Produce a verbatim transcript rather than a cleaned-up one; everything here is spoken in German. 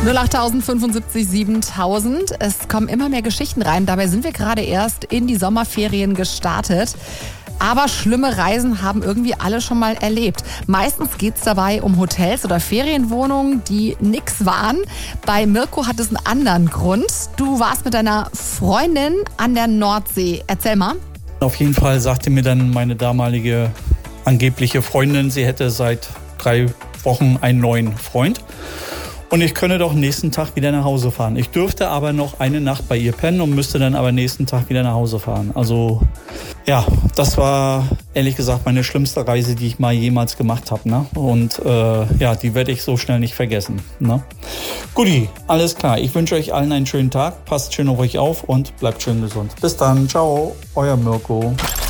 null acht fünfundsiebzig siebentausend. Es kommen immer mehr Geschichten rein. Dabei sind wir gerade erst in die Sommerferien gestartet. Aber schlimme Reisen haben irgendwie alle schon mal erlebt. Meistens geht es dabei um Hotels oder Ferienwohnungen, die nix waren. Bei Mirko hat es einen anderen Grund. Du warst mit deiner Freundin an der Nordsee. Erzähl mal. Auf jeden Fall sagte mir dann meine damalige angebliche Freundin, sie hätte seit drei Wochen einen neuen Freund. Und ich könne doch nächsten Tag wieder nach Hause fahren. Ich dürfte aber noch eine Nacht bei ihr pennen und müsste dann aber nächsten Tag wieder nach Hause fahren. Also ja, das war ehrlich gesagt meine schlimmste Reise, die ich mal jemals gemacht habe. Ne? Und äh, ja, die werde ich so schnell nicht vergessen. Ne? Guti, alles klar. Ich wünsche euch allen einen schönen Tag. Passt schön auf euch auf und bleibt schön gesund. Bis dann. Ciao, euer Mirko.